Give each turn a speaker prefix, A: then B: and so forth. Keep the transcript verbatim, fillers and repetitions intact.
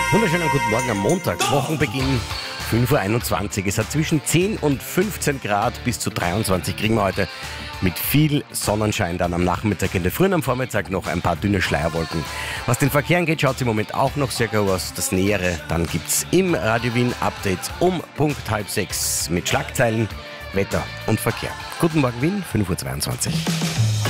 A: Wunderschönen guten Morgen am Montag, Wochenbeginn fünf Uhr einundzwanzig. Es hat zwischen zehn und fünfzehn Grad, bis zu dreiundzwanzig kriegen wir heute mit viel Sonnenschein. Dann am Nachmittag, in der Früh und am Vormittag noch ein paar dünne Schleierwolken. Was den Verkehr angeht, schaut es im Moment auch noch sehr gut aus. Das Nähere, dann gibt es im Radio Wien Updates um Punkt halb sechs mit Schlagzeilen, Wetter und Verkehr. Guten Morgen Wien, fünf Uhr zweiundzwanzig.